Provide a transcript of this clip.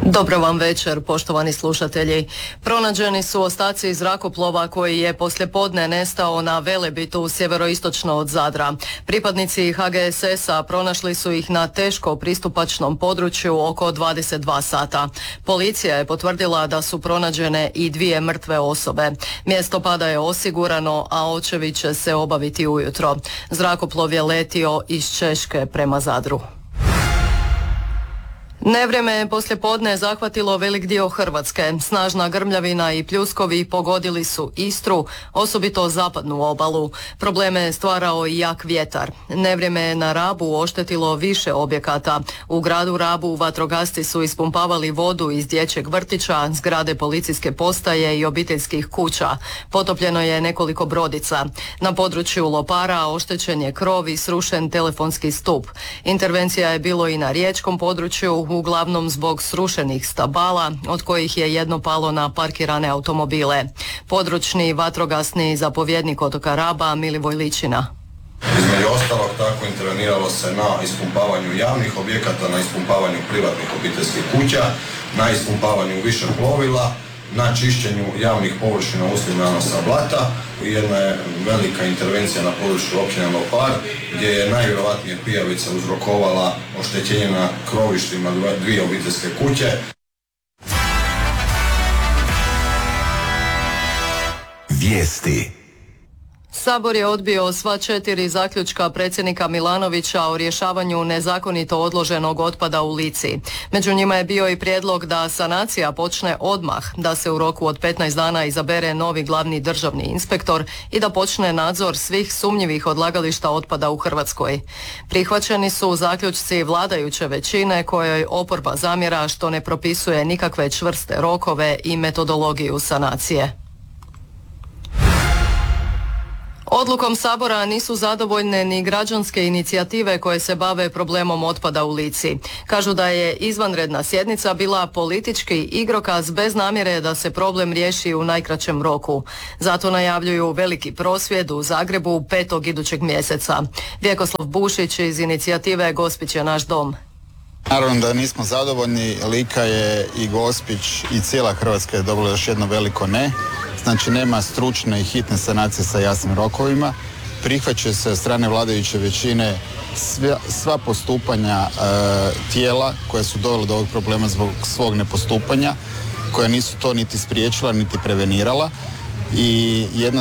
Dobro vam večer, poštovani slušatelji. Pronađeni su ostaci zrakoplova koji je poslijepodne nestao na Velebitu sjeveroistočno od Zadra. Pripadnici HGSS-a pronašli su ih na teško pristupačnom području oko 22 sata. Policija je potvrdila da su pronađene i 2 mrtve osobe. Mjesto pada je osigurano, a očevi će se obaviti ujutro. Zrakoplov je letio iz Češke prema Zadru. Nevrijeme je poslijepodne zahvatilo velik dio Hrvatske. Snažna grmljavina i pljuskovi pogodili su Istru, osobito zapadnu obalu. Probleme je stvarao i jak vjetar. Nevrijeme je na Rabu oštetilo više objekata. U gradu Rabu vatrogasci su ispumpavali vodu iz dječjeg vrtića, zgrade policijske postaje i obiteljskih kuća. Potopljeno je nekoliko brodica. Na području Lopara oštećen je krov i srušen telefonski stup. Intervencija je bilo i na riječkom području, uglavnom zbog srušenih stabala, od kojih je jedno palo na parkirane automobile. Područni vatrogasni zapovjednik otoka Raba Milivoj Ličina. Između ostalog tako interveniralo se na ispumpavanju javnih objekata, na ispumpavanju privatnih obiteljskih kuća, na ispumpavanju više plovila, na čišćenju javnih površina uslijed nanosa blata. Jedna je velika intervencija na području općine Lopar, gdje je najvjerojatnije pijavica uzrokovala oštećenje na krovištima 2 obiteljske kuće. Vijesti. Sabor je odbio sva 4 zaključka predsjednika Milanovića o rješavanju nezakonito odloženog otpada u Lici. Među njima je bio i prijedlog da sanacija počne odmah, da se u roku od 15 dana izabere novi glavni državni inspektor i da počne nadzor svih sumnjivih odlagališta otpada u Hrvatskoj. Prihvaćeni su zaključci vladajuće većine kojoj oporba zamjera što ne propisuje nikakve čvrste rokove i metodologiju sanacije. Odlukom Sabora nisu zadovoljne ni građanske inicijative koje se bave problemom otpada u Lici. Kažu da je izvanredna sjednica bila politički igrokaz bez namjere da se problem riješi u najkraćem roku. Zato najavljuju veliki prosvjed u Zagrebu 5. idućeg mjeseca. Vjekoslav Bušić iz inicijative Gospić je naš dom. Naravno da nismo zadovoljni, Lika je i Gospić i cijela Hrvatska je dobila još jedno veliko ne. Znači nema stručne i hitne sanacije sa jasnim rokovima. Prihvaćaju se od strane vladajuće većine sva postupanja tijela koja su dovela do ovog problema zbog svog nepostupanja, koja nisu to niti spriječila niti prevenirala. I jedna